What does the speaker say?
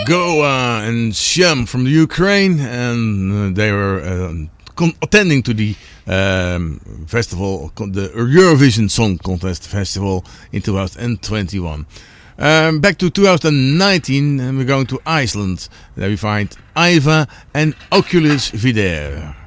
Goa and Sham from the Ukraine, and they were attending to the festival, the Eurovision Song Contest Festival in 2021. Back to 2019, and we're going to Iceland. There we find Iva and Oculus Vider.